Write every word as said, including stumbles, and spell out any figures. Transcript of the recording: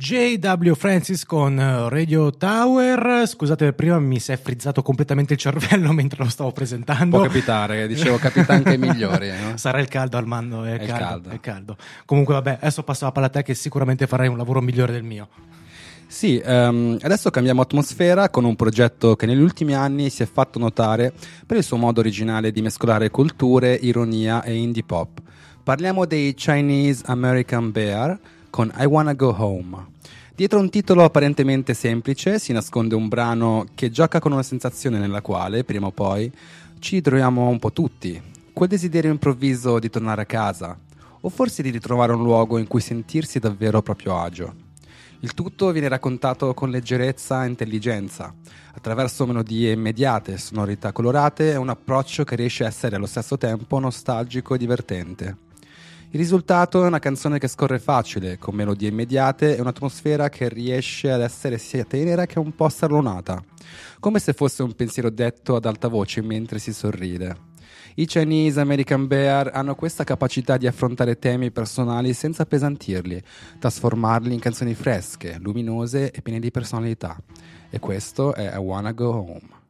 J W Francis con Radio Tower. Scusate, prima mi si è frizzato completamente il cervello mentre lo stavo presentando. Può capitare, dicevo, capita anche ai migliori, no? Sarà il caldo, Armando, è, È caldo, caldo. è caldo. Comunque vabbè, adesso passo la palla a te, che sicuramente farai un lavoro migliore del mio. Sì, um, adesso cambiamo atmosfera con un progetto che negli ultimi anni si è fatto notare per il suo modo originale di mescolare culture, ironia e indie pop. Parliamo dei Chinese American Bear con I Wanna Go Home. Dietro un titolo apparentemente semplice si nasconde un brano che gioca con una sensazione nella quale, prima o poi, ci troviamo un po' tutti. Quel desiderio improvviso di tornare a casa, o forse di ritrovare un luogo in cui sentirsi davvero a proprio agio. Il tutto viene raccontato con leggerezza e intelligenza, attraverso melodie immediate, sonorità colorate e un approccio che riesce a essere allo stesso tempo nostalgico e divertente. Il risultato è una canzone che scorre facile, con melodie immediate e un'atmosfera che riesce ad essere sia tenera che un po' stallonata, come se fosse un pensiero detto ad alta voce mentre si sorride. I Chinese American Bear hanno questa capacità di affrontare temi personali senza appesantirli, trasformarli in canzoni fresche, luminose e piene di personalità. E questo è I Wanna Go Home.